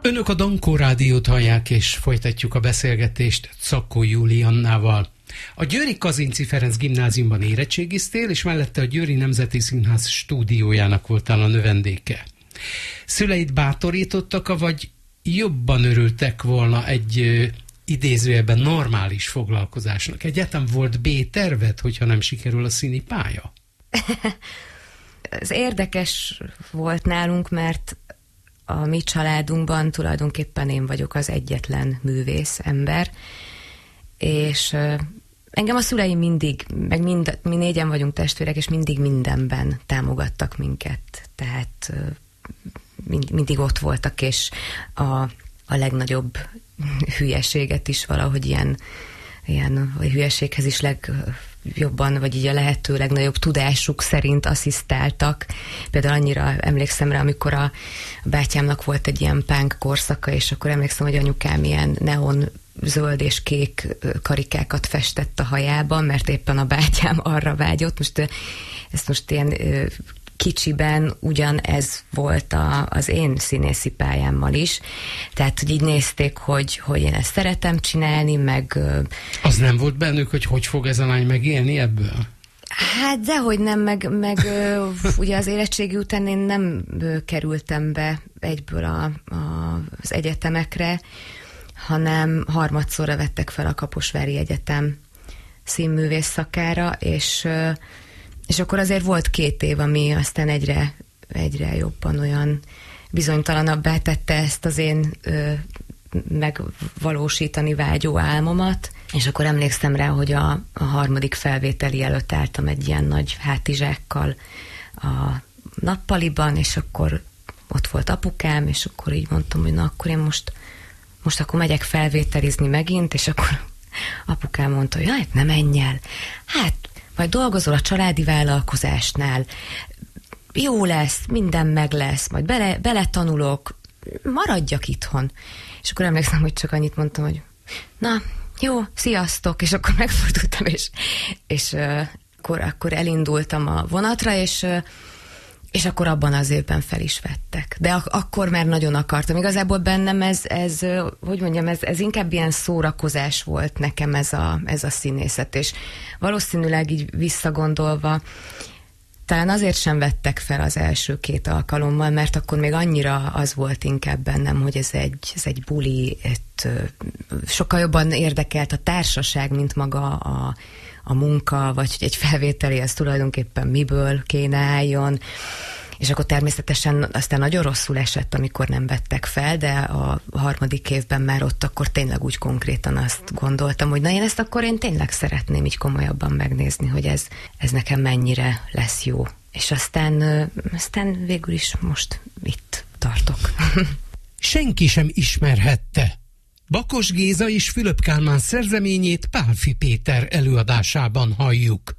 Önök a Dankó Rádiót hallják, és folytatjuk a beszélgetést Szakkó Juliannával. A Győri Kazinczy Ferenc Gimnáziumban érettségiztél, és mellette a Győri Nemzeti Színház stúdiójának voltál a növendéke. Szüleid bátorítottak, vagy jobban örültek volna egy idézőjelben normális foglalkozásnak? Egyáltalán volt B-terved, hogyha nem sikerül a színi pálya? Ez érdekes volt nálunk, mert a mi családunkban tulajdonképpen én vagyok az egyetlen művész ember, és engem a szüleim mindig, meg mi négyen vagyunk testvérek, és mindig mindenben támogattak minket. Tehát mindig ott voltak, és a legnagyobb hülyeséget is valahogy ilyen vagy hülyeséghez is legjobban, vagy így a lehető legnagyobb tudásuk szerint asszisztáltak. Például annyira emlékszem rá, amikor a bátyámnak volt egy ilyen punk korszaka, és akkor emlékszem, hogy anyukám ilyen neon zöld és kék karikákat festett a hajában, mert éppen a bátyám arra vágyott. Ezt most ilyen kicsiben ugyanez volt az én színészi pályámmal is. Tehát, hogy így nézték, hogy én ezt szeretem csinálni, meg... Az nem volt bennük, hogy fog ez a lány megélni ebből? Hát dehogy nem, meg ugye az érettségi után én nem kerültem be egyből az egyetemekre, hanem harmadszorra vettek fel a Kaposvári Egyetem színművész szakára, és akkor azért volt 2 év, ami aztán egyre jobban olyan bizonytalanabbá tette ezt az én megvalósítani vágyó álmomat, és akkor emlékszem rá, hogy a harmadik felvételi előtt álltam egy ilyen nagy hátizsákkal a nappaliban, és akkor ott volt apukám, és akkor így mondtam, hogy na akkor én most akkor megyek felvételizni megint, és akkor apukám mondta, hogy jaj, ne menj el. Hát, majd dolgozol a családi vállalkozásnál, jó lesz, minden meg lesz, majd beletanulok, maradjak itthon. És akkor emlékszem, hogy csak annyit mondtam, hogy na, jó, sziasztok, és akkor megfordultam, és akkor elindultam a vonatra, és akkor abban az évben fel is vettek. De akkor már nagyon akartam. Igazából bennem ez hogy mondjam, ez inkább ilyen szórakozás volt nekem ez a színészet, és valószínűleg így visszagondolva talán azért sem vettek fel az első 2 alkalommal, mert akkor még annyira az volt inkább bennem, hogy ez egy buli, sokkal jobban érdekelt a társaság, mint maga a munka, vagy hogy egy felvételi, az tulajdonképpen miből kéne álljon. És akkor természetesen aztán nagyon rosszul esett, amikor nem vettek fel, de a harmadik évben már ott akkor tényleg úgy konkrétan azt gondoltam, hogy na én ezt akkor én tényleg szeretném így komolyabban megnézni, hogy ez nekem mennyire lesz jó. És aztán végül is most itt tartok. Senki sem ismerhette Bakos Géza és Fülöp Kálmán szerzeményét Pálffy Péter előadásában halljuk.